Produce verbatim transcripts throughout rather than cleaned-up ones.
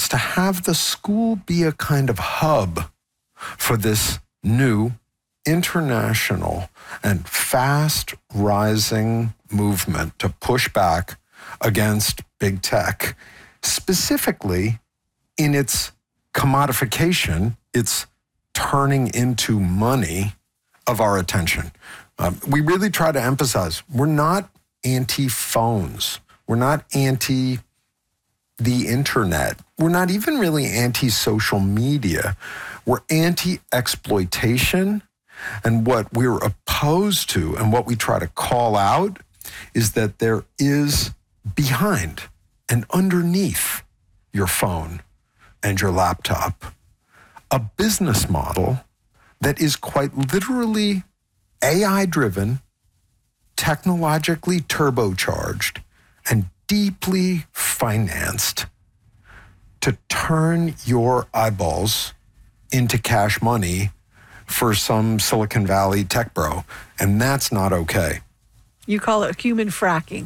was to have the school be a kind of hub for this new international and fast rising movement to push back against big tech, specifically in its commodification, its turning into money of our attention. Um, we really try to emphasize we're not anti-phones. We're not anti the internet. We're not even really anti-social media. We're anti-exploitation. And what we're opposed to and what we try to call out is that there is behind and underneath your phone and your laptop a business model that is quite literally A I-driven, technologically turbocharged, and deeply financed to turn your eyeballs into cash money for some Silicon Valley tech bro. And that's not okay. You call it human fracking.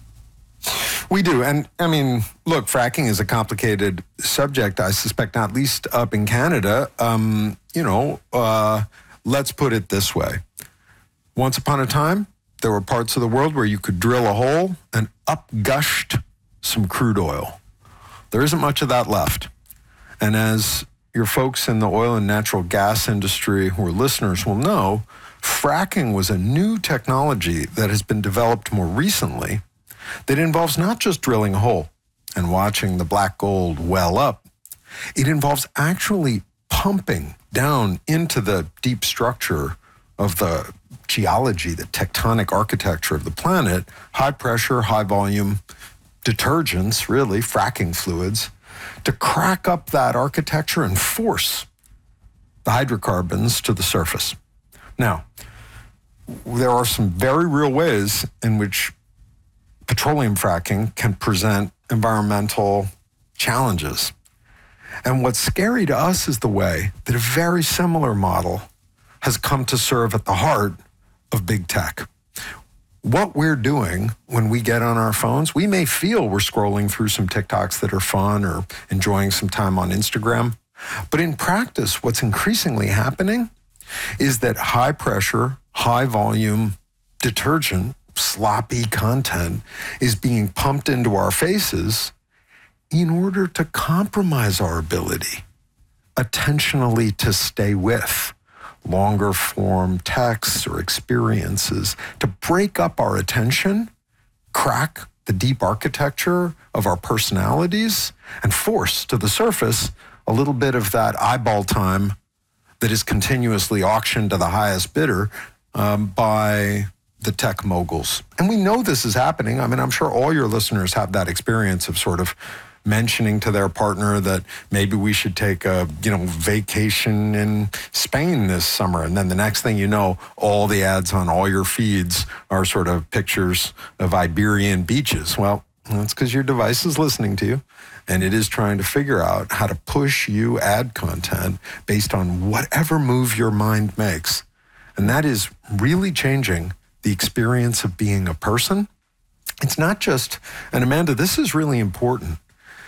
We do. And I mean, look, fracking is a complicated subject, I suspect, not least up in Canada. Um, you know, uh, let's put it this way. Once upon a time, there were parts of the world where you could drill a hole and up gushed some crude oil. There isn't much of that left. And as your folks in the oil and natural gas industry who are listeners will know, fracking was a new technology that has been developed more recently that involves not just drilling a hole and watching the black gold well up. It involves actually pumping down into the deep structure of the geology, the tectonic architecture of the planet, high pressure, high volume detergents, really, fracking fluids, to crack up that architecture and force the hydrocarbons to the surface. Now, there are some very real ways in which petroleum fracking can present environmental challenges. And what's scary to us is the way that a very similar model has come to serve at the heart of big tech. What we're doing when we get on our phones, we may feel we're scrolling through some TikToks that are fun or enjoying some time on Instagram. But in practice, what's increasingly happening is that high pressure, high volume detergent, sloppy content is being pumped into our faces in order to compromise our ability attentionally to stay with longer form texts or experiences, to break up our attention, crack the deep architecture of our personalities, and force to the surface a little bit of that eyeball time that is continuously auctioned to the highest bidder um, by the tech moguls. And we know this is happening. I mean, I'm sure all your listeners have that experience of sort of mentioning to their partner that maybe we should take a, you know, vacation in Spain this summer. And then the next thing you know, all the ads on all your feeds are sort of pictures of Iberian beaches. Well, that's because your device is listening to you and it is trying to figure out how to push you ad content based on whatever move your mind makes. And that is really changing the experience of being a person. It's not just, and Amanda, this is really important.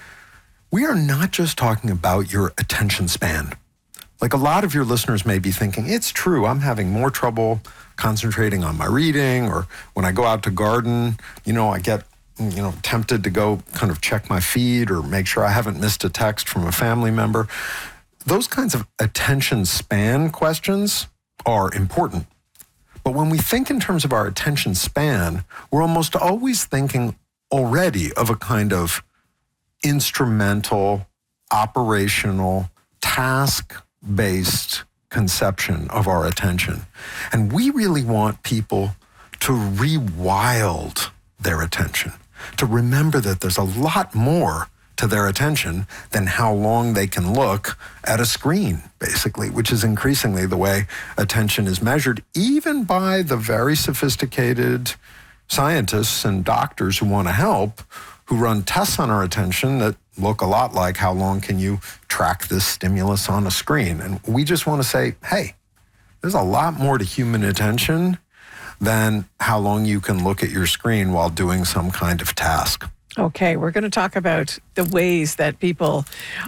We are not just talking about your attention span. Like a lot of your listeners may be thinking, it's true, I'm having more trouble concentrating on my reading, or when I go out to garden, you know, I get, you know, tempted to go kind of check my feed or make sure I haven't missed a text from a family member. Those kinds of attention span questions are important. But when we think in terms of our attention span, we're almost always thinking already of a kind of instrumental, operational, task-based conception of our attention. And we really want people to rewild their attention, to remember that there's a lot more to their attention than how long they can look at a screen, basically, which is increasingly the way attention is measured, even by the very sophisticated scientists and doctors who want to help, who run tests on our attention that look a lot like how long can you track this stimulus on a screen. And we just want to say, hey, there's a lot more to human attention than how long you can look at your screen while doing some kind of task. Okay, we're going to talk about the ways that people